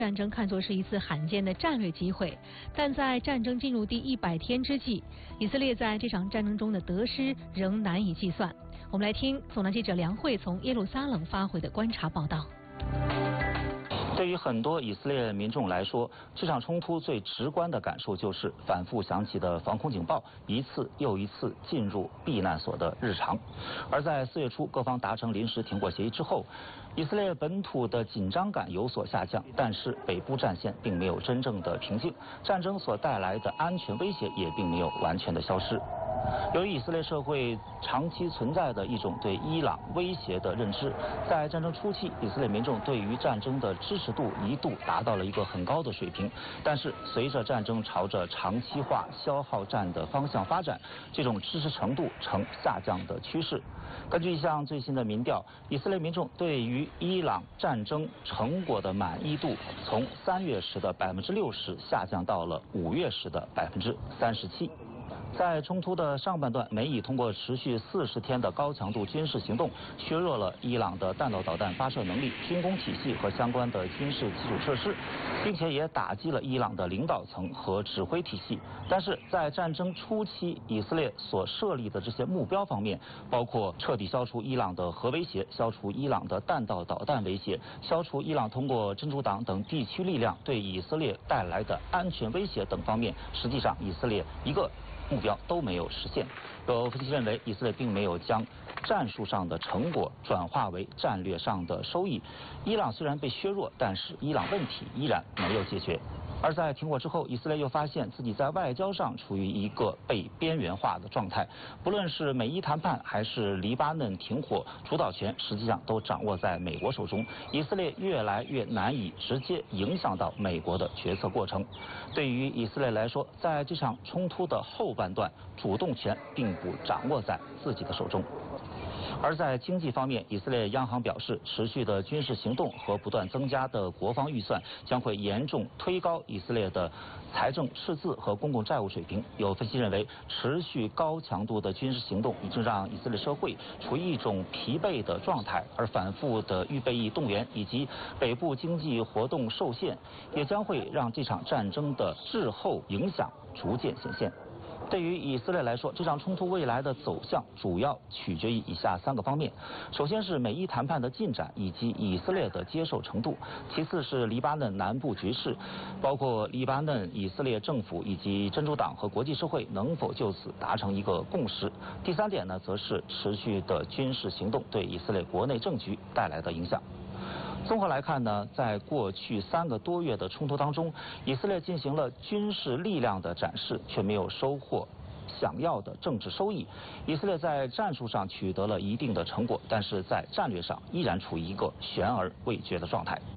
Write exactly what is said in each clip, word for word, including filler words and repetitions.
战争看作是一次罕见的战略机会，但在战争进入第一百天之际，以色列在这场战争中的得失仍难以计算。我们来听总台记者梁慧从耶路撒冷发回的观察报道。 对于很多以色列民众来说，这场冲突最直观的感受就是反复响起的防空警报一次又一次进入避难所的日常。而在四月初各方达成临时停火协议之后，以色列本土的紧张感有所下降，但是北部战线并没有真正的平静，战争所带来的安全威胁也并没有完全的消失。由于以色列社会长期存在的一种对伊朗威胁的认知，在战争初期，以色列民众对于战争的支持度一度达到了一个很高的水平。但是，随着战争朝着长期化消耗战的方向发展，这种支持程度呈下降的趋势。根据一项最新的民调，以色列民众对于伊朗战争成果的满意度从三月时的百分之六十下降到了五月时的百分之三十七。在冲突的上半段，美以通过持续四十天的高强度军事行动，削弱了伊朗的弹道导弹发射能力、军工体系和相关的军事基础设施，并且也打击了伊朗的领导层和指挥体系。但是在战争初期，以色列所设立的这些目标方面，包括彻底消除伊朗的核威胁、消除伊朗的弹道导弹威胁、消除伊朗通过真主党等地区力量对以色列带来的安全威胁等方面，实际上以色列一个目标都没有实现。有分析认为，以色列并没有将战术上的成果转化为战略上的收益。伊朗虽然被削弱，但是伊朗问题依然没有解决。而在停火之后，以色列又发现自己在外交上处于一个被边缘化的状态。不论是美伊谈判还是黎巴嫩停火，主导权实际上都掌握在美国手中。以色列越来越难以直接影响到美国的决策过程。对于以色列来说，在这场冲突的后半段，主动权并不掌握在自己的手中。而在经济方面，以色列央行表示，持续的军事行动和不断增加的国防预算将会严重推高以色列的财政赤字和公共债务水平。有分析认为，持续高强度的军事行动已经让以色列社会处于一种疲惫的状态，而反复的预备役动员以及北部经济活动受限，也将会让这场战争的滞后影响逐渐显现。对于以色列来说，这场冲突未来的走向主要取决于以下三个方面：首先是美伊谈判的进展以及以色列的接受程度；其次是黎巴嫩南部局势，包括黎巴嫩、以色列政府以及真主党和国际社会能否就此达成一个共识；第三点呢，则是持续的军事行动对以色列国内政局带来的影响。综合来看呢，在过去三个多月的冲突当中，以色列进行了军事力量的展示，却没有收获想要的政治收益。以色列在战术上取得了一定的成果，但是在战略上依然处于一个悬而未决的状态。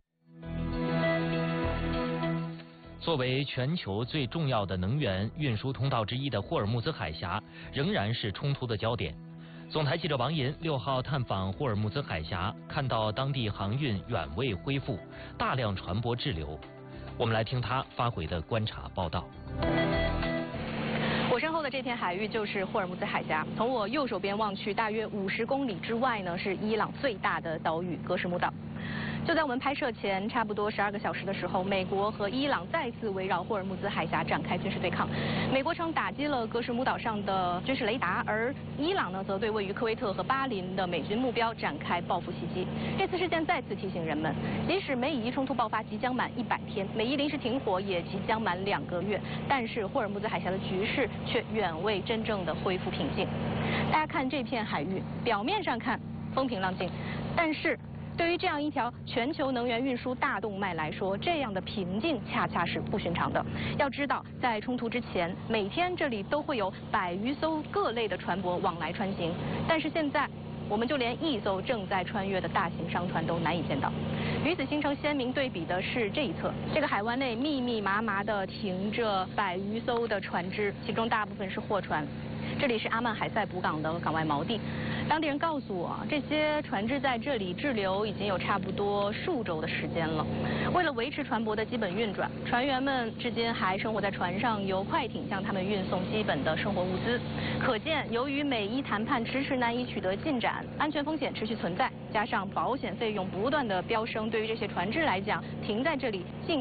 作为全球最重要的能源运输通道之一的霍尔木兹海峡，仍然是冲突的焦点。总台记者王银六号探访霍尔木兹海峡，看到当地航运远未恢复，大量船舶滞留。我们来听他发回的观察报道。 我身后的这片海域就是霍尔木兹海峡，从我右手边望去，大约五十公里之外呢，是伊朗最大的岛屿格什木岛。就在我们拍摄前差不多十二个小时的时候，美国和伊朗再次围绕霍尔木兹海峡展开军事对抗。美国称打击了格什木岛上的军事雷达，而伊朗呢则对位于科威特和巴林的美军目标展开报复袭击。这次事件再次提醒人们，即使美以冲突爆发即将满一百天，美伊临时停火也即将满两个月，但是霍尔木兹海峡的局势却远未真正的恢复平静。大家看这片海域，表面上看风平浪静，但是对于这样一条全球能源运输大动脉来说，这样的平静恰恰是不寻常的。要知道，在冲突之前，每天这里都会有百余艘各类的船舶往来穿行，但是现在我们就连一艘正在穿越的大型商船都难以见到。与此形成鲜明对比的是这一侧，这个海湾内密密麻麻地停着百余艘的船只，其中大部分是货船。这里是阿曼海塞捕港的港外锚地，当地人告诉我，这些船只在这里滞留已经有差不多数周的时间了。为了维持船舶的基本运转，船员们至今还生活在船上，由快艇向他们运送基本的生活物资。可见，由于美伊谈判迟迟难以取得进展，安全风险持续存在，加上保险费用不断的飙升，对于这些船只来讲，停在这里近